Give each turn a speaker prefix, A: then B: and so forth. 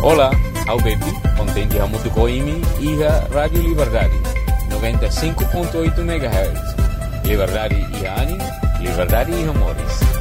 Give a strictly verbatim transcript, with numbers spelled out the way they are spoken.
A: Olá, ao Bepi, contente a muito coimi e a Rádio Liberdade, noventa e cinco ponto oito megahertz. Liberdade e ânimo, liberdade e amores.